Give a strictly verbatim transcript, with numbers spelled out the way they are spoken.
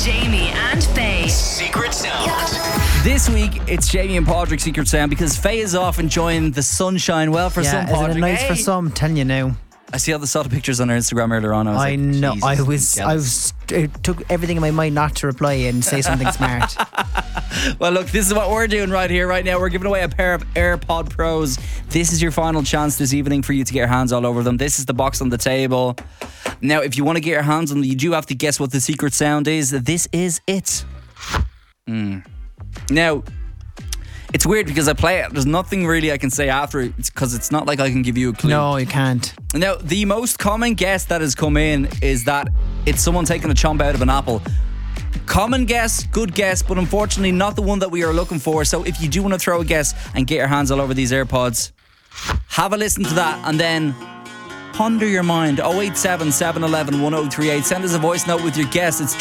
Jamie and Faye. Secret Sound. This week, it's Jamie and Padraig's Secret Sound because Faye is off enjoying the sunshine. Well, for Yeah, some, isn't Padraig. it nice Hey! for some? Telling you now. I see all the saw the pictures on her Instagram earlier on. I, was I like, know. Jesus, I I'm was. I jealous. was. It took everything in my mind not to reply and say something smart. Well, look, this is what we're doing right here, right now. We're giving away a pair of AirPod Pros. This is your final chance this evening for you to get your hands all over them. This is the box on the table. Now, if you want to get your hands on them, you do have to guess what the secret sound is. This is it. Mm. Now, it's weird because I play it. There's nothing really I can say after it because it's not like I can give you a clue. No, you can't. Now, the most common guess that has come in is that it's someone taking a chomp out of an apple. Common guess, good guess, but unfortunately not the one that we are looking for. So if you do want to throw a guess and get your hands all over these AirPods, have a listen to that and then ponder your mind. oh eight seven, seven one one, one oh three eight. Send us a voice note with your guess. It's